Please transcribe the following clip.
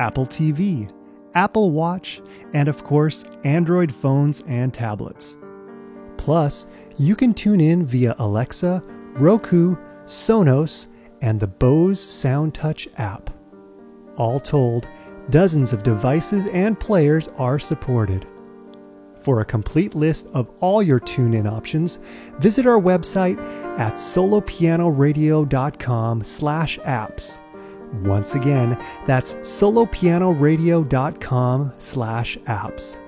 Apple TV, Apple Watch, and of course, Android phones and tablets. Plus, you can tune in via Alexa, Roku, Sonos, and the Bose SoundTouch app. All told, dozens of devices and players are supported. For a complete list of all your tune-in options, visit our website at solopianoradio.com/apps. Once again, that's solopianoradio.com/apps.